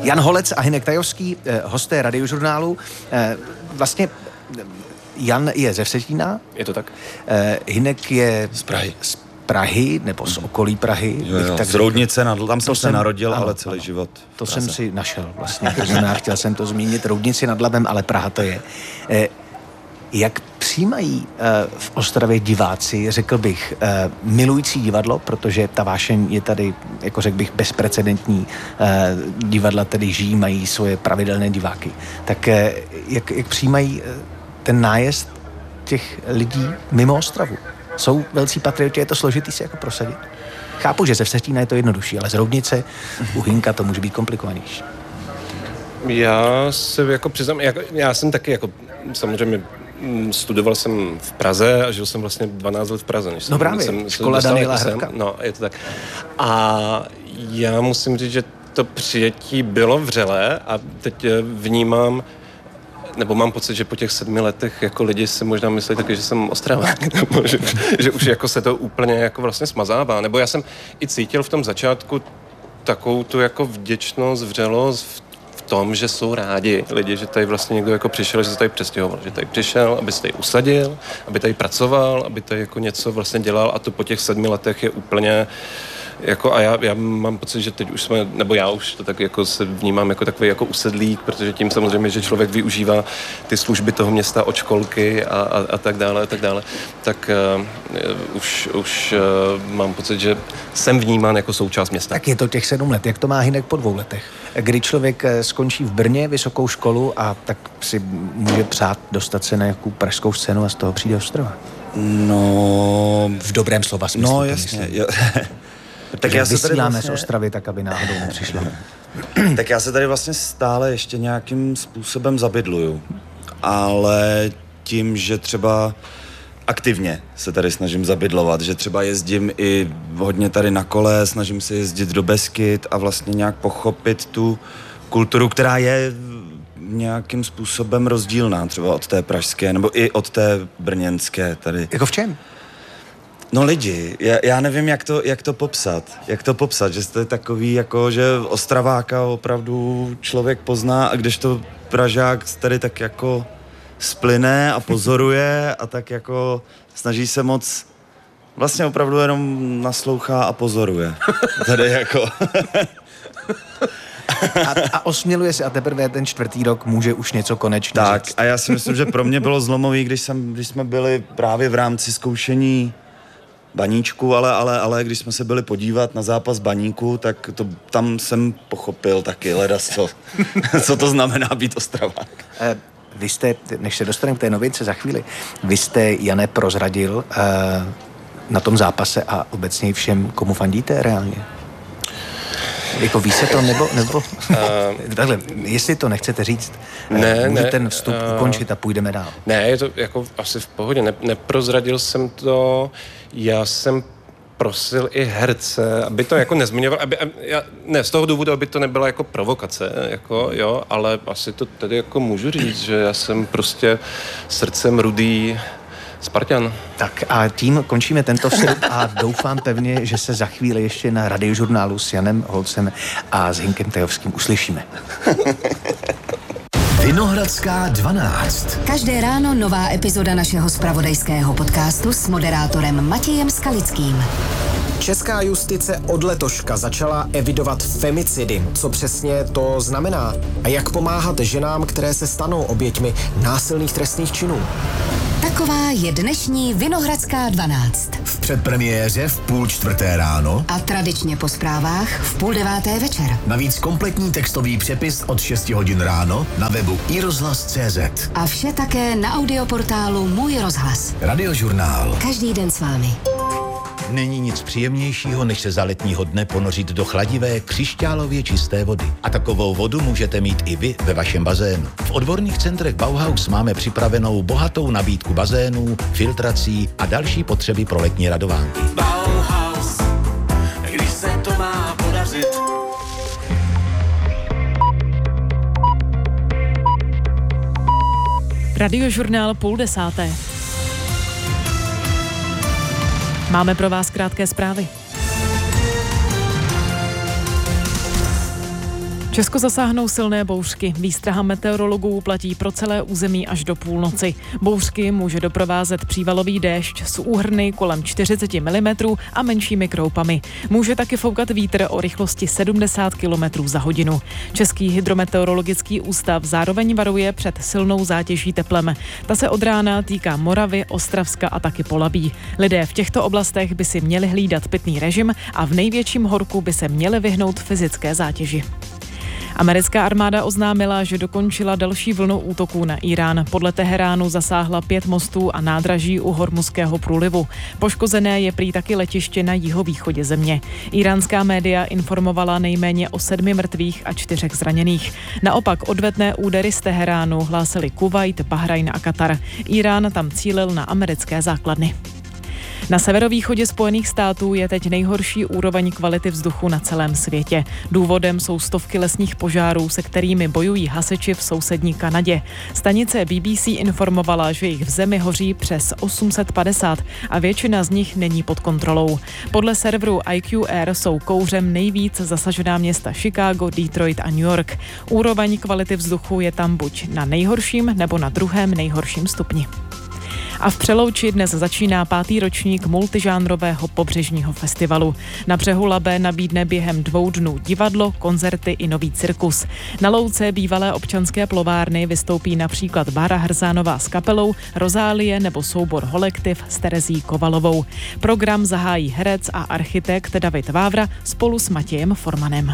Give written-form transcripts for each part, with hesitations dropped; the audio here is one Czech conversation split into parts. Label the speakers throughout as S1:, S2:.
S1: Jan Holec a Hynek Tajovský, hosté Radiožurnálu. Vlastně Jan je ze Vsetína.
S2: Je to tak?
S1: Hynek je
S3: z Prahy.
S1: Z Prahy, nebo z okolí Prahy.
S3: Jo, z Roudnice, tam jsem se narodil, ale celý život.
S1: To jsem si našel vlastně, to znamená, chtěl jsem to zmínit, Roudnici nad Labem, ale Praha to je. Jak přijímají v Ostravě diváci, řekl bych, milující divadlo, protože ta vášeň je tady, jako řekl bych, bezprecedentní. Divadla tedy žijí, mají svoje pravidelné diváky. Tak jak přijímají ten nájezd těch lidí mimo Ostravu? Jsou velcí patrioti, je to složitý si jako prosadit? Chápu, že ze Vsetína je to jednodušší, ale z Roudnice u Hynka to může být komplikovanější.
S2: Já se jako přiznám, já jsem taky jako samozřejmě studoval jsem v Praze a žil jsem vlastně 12 let v Praze. Než jsem
S1: škola Daniela Hrabka.
S2: No, je to tak. A já musím říct, že to přijetí bylo vřelé a teď vnímám, nebo mám pocit, že po těch 7 letech jako lidi si možná myslí taky, že jsem Ostravák, nebo že už jako se to úplně jako vlastně smazává. Nebo já jsem i cítil v tom začátku takovou tu jako vděčnost, vřelost v tom, že jsou rádi lidi, že tady vlastně někdo jako přišel, že se tady přestěhoval, že tady přišel, aby se tady usadil, aby tady pracoval, aby tady jako něco vlastně dělal a to po těch 7 letech je úplně jako a já mám pocit, že teď už jsme, nebo já už to tak jako se vnímám jako takový jako usedlík, protože tím samozřejmě, že člověk využívá ty služby toho města od školky a tak dále, tak už mám pocit, že jsem vnímán jako součást města.
S1: Tak je to těch 7 let. Jak to má Hynek po 2 letech? Kdy člověk skončí v Brně vysokou školu a tak si může přát dostat se na nějakou pražskou scénu a z toho přijde Ostrava?
S3: No...
S1: V dobrém slova smyslu.
S3: No jasně.
S1: Tak já se vysíláme vlastně z Ostravy, tak aby náhodou nepřišla.
S3: Tak já se tady vlastně stále ještě nějakým způsobem zabydluju. Ale tím, že třeba aktivně se tady snažím zabydlovat, že třeba jezdím i hodně tady na kole, snažím se jezdit do Beskyd a vlastně nějak pochopit tu kulturu, která je nějakým způsobem rozdílná třeba od té pražské, nebo i od té brněnské tady.
S1: Jako v čem?
S3: No lidi, já nevím, jak to popsat, že jste takový, jako, že Ostraváka opravdu člověk pozná a kdežto Pražák tady tak jako splyne a pozoruje a tak jako snaží se moc, vlastně opravdu jenom naslouchá a pozoruje. Tady jako...
S1: A osměluje se a teprve ten 4. rok může už něco konečně
S3: tak,
S1: říct.
S3: A já si myslím, že pro mě bylo zlomový, když jsme byli právě v rámci zkoušení Baníčku, ale když jsme se byli podívat na zápas Baníku, tak tam jsem pochopil taky co to znamená být Ostravák.
S1: Vy jste, než se dostaneme k té novince za chvíli, vy jste, Jane, prozradil na tom zápase a obecně všem, komu fandíte reálně? Jako ví se to, nebo takhle, jestli to nechcete říct, můžete ten vstup ukončit a půjdeme dál.
S2: Ne, je to jako asi v pohodě, neprozradil jsem to, já jsem prosil i herce, aby to jako nezmiňoval, z toho důvodu, aby to nebyla jako provokace, jako jo, ale asi to tedy jako můžu říct, že já jsem prostě srdcem rudý Spartan.
S1: Tak a tím končíme tento vstup a doufám pevně, že se za chvíli ještě na Radiožurnálu s Janem Holcem a s Hynkem Tajovským uslyšíme.
S4: Vinohradská 12.
S5: Každé ráno nová epizoda našeho zpravodajského podcastu s moderátorem Matějem Skalickým.
S6: Česká justice od letoška začala evidovat femicidy. Co přesně to znamená? A jak pomáhat ženám, které se stanou oběťmi násilných trestných činů?
S5: Taková je dnešní Vinohradská 12.
S4: V předpremiéře v 3:30 ráno
S5: a tradičně po zprávách v 8:30 večer.
S4: Navíc kompletní textový přepis od 6 hodin ráno na webu iRozhlas.cz.
S5: A vše také na audioportálu Můj rozhlas.
S4: Radiožurnál.
S5: Každý den s vámi.
S7: Není nic příjemnějšího, než se za letního dne ponořit do chladivé, křišťálově čisté vody. A takovou vodu můžete mít i vy ve vašem bazénu. V odborných centrech Bauhaus máme připravenou bohatou nabídku bazénů, filtrací a další potřeby pro letní radovánky.
S8: Bauhaus, když se to má podařit.
S9: Radiožurnál 9:30. Máme pro vás krátké zprávy. Česko zasáhnou silné bouřky. Výstraha meteorologů platí pro celé území až do půlnoci. Bouřky může doprovázet přívalový déšť s úhrny kolem 40 mm a menšími kroupami. Může taky foukat vítr o rychlosti 70 km za hodinu. Český hydrometeorologický ústav zároveň varuje před silnou zátěží teplem. Ta se od rána týká Moravy, Ostravska a taky Polabí. Lidé v těchto oblastech by si měli hlídat pitný režim a v největším horku by se měli vyhnout fyzické zátěži. Americká armáda oznámila, že dokončila další vlnu útoků na Irán. Podle Teheránu zasáhla 5 mostů a nádraží u Hormuzského průlivu. Poškozené je prý taky letiště na jihovýchodě země. Iránská média informovala nejméně o 7 mrtvých a 4 zraněných. Naopak odvetné údery z Teheránu hlásili Kuvajt, Bahrajn a Katar. Irán tam cílil na americké základny. Na severovýchodě Spojených států je teď nejhorší úroveň kvality vzduchu na celém světě. Důvodem jsou stovky lesních požárů, se kterými bojují hasiči v sousední Kanadě. Stanice BBC informovala, že jich v zemi hoří přes 850 a většina z nich není pod kontrolou. Podle serveru IQR jsou kouřem nejvíc zasažená města Chicago, Detroit a New York. Úroveň kvality vzduchu je tam buď na nejhorším nebo na druhém nejhorším stupni. A v Přelouči dnes začíná 5. ročník multižánrového pobřežního festivalu. Na břehu Labe nabídne během 2 dnů divadlo, koncerty i nový cirkus. Na louce bývalé občanské plovárny vystoupí například Bára Hrzánová s kapelou, Rozálie nebo soubor Holektiv s Terezí Kovalovou. Program zahájí herec a architekt David Vávra spolu s Matějem Formanem.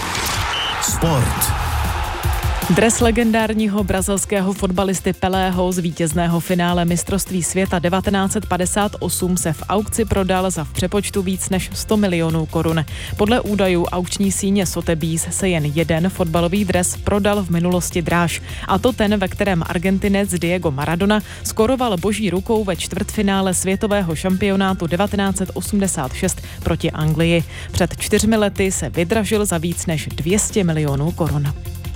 S4: Sport.
S9: Dres legendárního brazilského fotbalisty Pelého z vítězného finále mistrovství světa 1958 se v aukci prodal za v přepočtu víc než 100 milionů korun. Podle údajů aukční síně Sotheby's se jen jeden fotbalový dres prodal v minulosti dráž, a to ten, ve kterém Argentinec Diego Maradona skoroval boží rukou ve čtvrtfinále světového šampionátu 1986 proti Anglii. Před 4 lety se vydražil za víc než 200 milionů korun.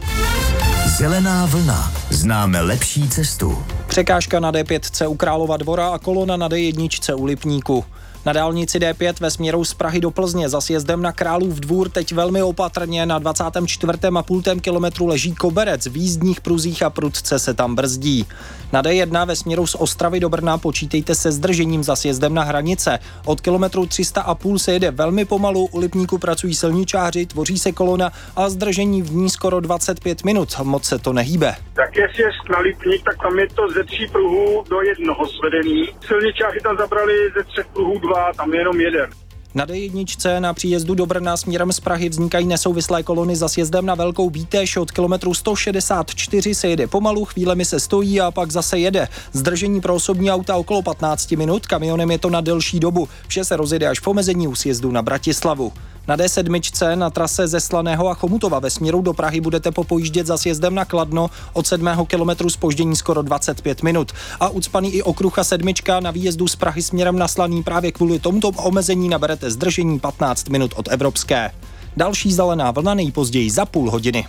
S4: Zelená vlna. Známe lepší cestu.
S10: Překážka na D5 u Králova Dvora a kolona na D1 u Lipníku. Na dálnici D5 ve směru z Prahy do Plzně za sjezdem na Králův Dvůr teď velmi opatrně na 24,5 kilometru leží koberec, v jízdních pruzích a prudce se tam brzdí. Na D1 ve směru z Ostravy do Brna počítejte se zdržením za sjezdem na Hranice. Od kilometru 300,5 se jede velmi pomalu, u Lipníku pracují silničáři, tvoří se kolona a zdržení v ní skoro 25 minut. Moc se to nehýbe.
S11: Tak jestli je na Lipník, tak tam je to ze 3 pruhů do 1 svedený. Silničáři tam zabrali ze 3 pruhů 2, tam je jenom 1.
S10: Na D1 na příjezdu do Brna směrem z Prahy vznikají nesouvislé kolony za sjezdem na Velkou Bítež. Od kilometru 164 se jede pomalu, chvílemi se stojí a pak zase jede. Zdržení pro osobní auta okolo 15 minut, kamionem je to na delší dobu. Vše se rozjede až v omezení u sjezdu na Bratislavu. Na D7 na trase ze Slaného a Chomutova ve směru do Prahy budete popojíždět za sjezdem na Kladno, od 7. kilometru zpoždění skoro 25 minut. A ucpaný i okruh a 7 na výjezdu z Prahy směrem na Slaný právě kvůli tomuto omezení naberete zdržení 15 minut od Evropské. Další zelená vlna nejpozději za půl hodiny.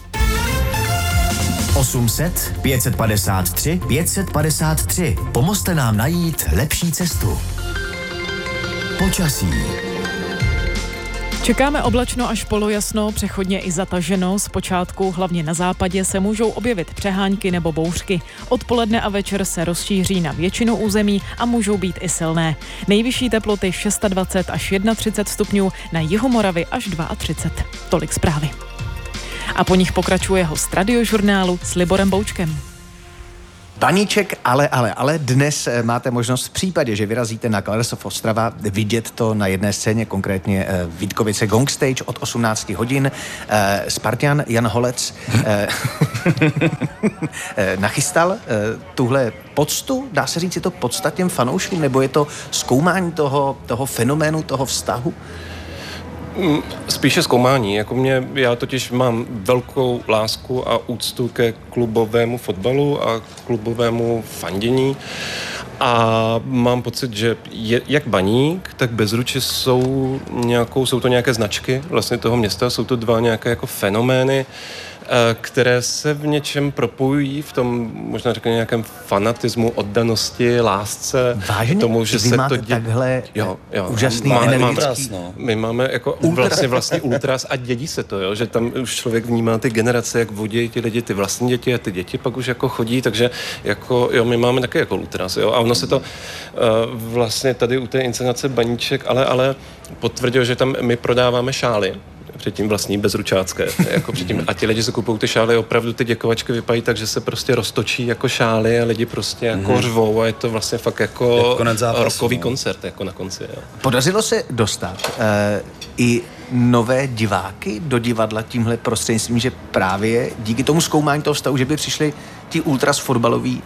S4: 800 553 553. Pomozte nám najít lepší cestu. Počasí.
S9: Čekáme oblačno až polojasno, přechodně i zataženo. Zpočátku hlavně na západě se můžou objevit přehánky nebo bouřky. Odpoledne a večer se rozšíří na většinu území a můžou být i silné. Nejvyšší teploty 26 až 31 stupňů, na jihu Moravy až 32. Tolik zprávy. A po nich pokračuje host Radiožurnálu s Liborem Boučkem.
S1: Baníček, ale dnes máte možnost v případě, že vyrazíte na Kladesov Ostrava, vidět to na jedné scéně, konkrétně Vítkovice Gong Stage od 18 hodin. Spartan Jan Holec nachystal tuhle poctu, dá se říct, je to podsta těm fanouškům, nebo je to zkoumání toho fenoménu, toho vztahu?
S2: Spíše zkoumání. Já totiž mám velkou lásku a úctu ke klubovému fotbalu a klubovému fandění a mám pocit, že jak Baník, tak Bezruče jsou to nějaké značky vlastně toho města, jsou to dva nějaké jako fenomény, které se v něčem propojují, v tom možná řekněme nějakém fanatismu, oddanosti, lásce.
S1: Vážně?
S2: Tomu, že se to
S1: takhle úžasný energický.
S2: My máme jako vlastně ultras a dědí se to, jo? Že tam už člověk vnímá ty generace, jak vodí ti lidi, ty vlastní děti a ty děti pak už jako chodí, takže jako, jo, my máme taky jako ultras, jo? A ono se to vlastně tady u té inscenace Baníček, ale potvrdilo, že tam my prodáváme šály, předtím vlastní bezručácké, jako předtím, a ti lidi se kupují ty šály, opravdu ty děkovačky vypadají tak, že se prostě roztočí jako šály a lidi prostě jako řvou a je to vlastně fakt jako rockový koncert jako na konci. Jo.
S1: Podařilo se dostat i nové diváky do divadla tímhle prostřednictvím, že právě díky tomu zkoumání toho vztahu, že by přišli ti ultras fotbaloví?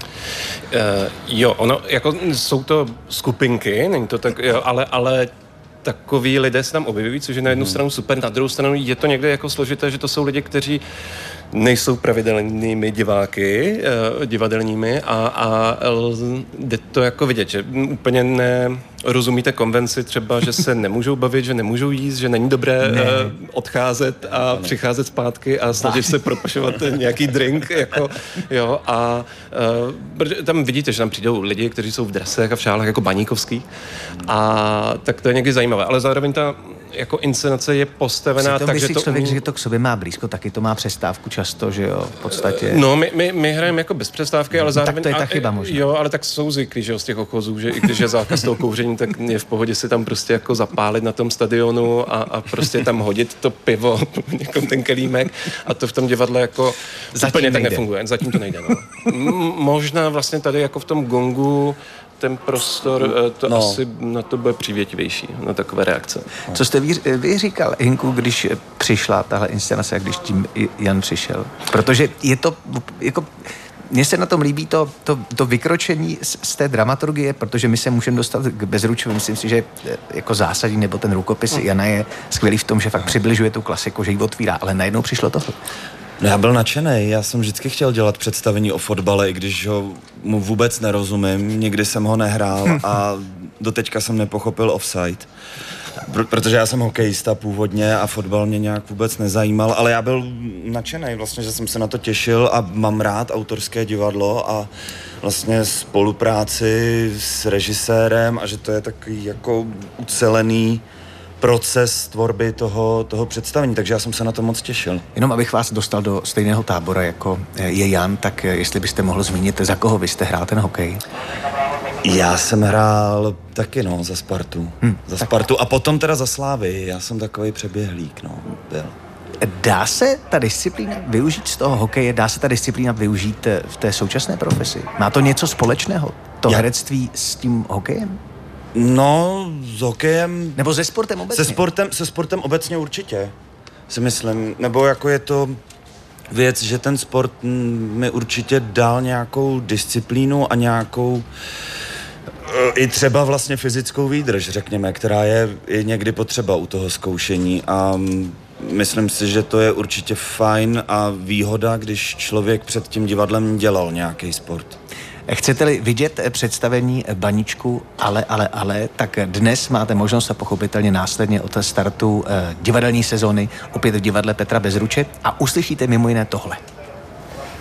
S2: Jo, ono, jako jsou to skupinky, není to tak, jo, ale takoví lidé se tam objevují, což je na jednu stranu super, na druhou stranu je to někde jako složité, že to jsou lidi, kteří nejsou pravidelnými diváky, divadelními a jde to jako vidět, že úplně nerozumíte konvenci třeba, že se nemůžou bavit, že nemůžou jíst, že není dobré odcházet a přicházet zpátky a snažit se propašovat nějaký drink, jako, jo, a tam vidíte, že tam přijdou lidi, kteří jsou v dresech a v šálách jako Baníkovský a tak to je někdy zajímavé, ale zároveň ta jako inscenace je postavená tak, že to
S1: člověk, že to k sobě má blízko, taky to má přestávku často, že jo, v podstatě.
S2: No, my hrajeme jako bez přestávky, ale zároveň...
S1: Tak to je ta chyba možná.
S2: Jo, ale tak jsou zvyklí, že jo, z těch ochozů, že i když je zákaz toho kouření, tak je v pohodě si tam prostě jako zapálit na tom stadionu a prostě tam hodit to pivo, někom ten kelímek a to v tom divadle jako úplně tak nefunguje. Zatím to nejde, no. Možná vlastně tady jako v tom Gongu ten prostor, to asi na to bude přívětivější, na takové reakce.
S1: Co jste vy říkal, Hinku, když přišla tahle inscenace, když tím Jan přišel? Protože je to, jako, mně se na tom líbí to vykročení z té dramaturgie, protože my se můžeme dostat k Bezručovi. Myslím si, že jako zásadní, nebo ten rukopis Jana je skvělý v tom, že fakt přibližuje tu klasiku, že ji otvírá, ale najednou přišlo tohle.
S3: No, já byl nadšenej, já jsem vždycky chtěl dělat představení o fotbale, i když mu vůbec nerozumím, nikdy jsem ho nehrál a doteďka jsem nepochopil offside. Protože já jsem hokejista původně a fotbal mě nějak vůbec nezajímal, ale já byl nadšenej vlastně, že jsem se na to těšil a mám rád autorské divadlo a vlastně spolupráci s režisérem a že to je takový jako ucelený proces tvorby toho představení, takže já jsem se na to moc těšil.
S1: Jenom abych vás dostal do stejného tábora, jako je Jan, tak jestli byste mohl zmínit, za koho vy jste hrál ten hokej?
S3: Já jsem hrál taky, za Spartu. Za Spartu a potom teda za Slávy. Já jsem takový přeběhlík, byl.
S1: Dá se ta disciplína využít z toho hokeje, dá se ta disciplína využít v té současné profesi? Má to něco společného, to herectví s tím hokejem?
S3: No, s hokejem...
S1: Nebo se sportem obecně?
S3: Se sportem obecně určitě, si myslím. Nebo jako je to věc, že ten sport mi určitě dal nějakou disciplínu a nějakou i třeba vlastně fyzickou výdrž, řekněme, která je někdy potřeba u toho zkoušení a myslím si, že to je určitě fajn a výhoda, když člověk před tím divadlem dělal nějaký sport.
S1: Chcete-li vidět představení Baníčku, ale, tak dnes máte možnost a pochopitelně následně od startu divadelní sezóny opět v divadle Petra Bezruče a uslyšíte mimo jiné tohle.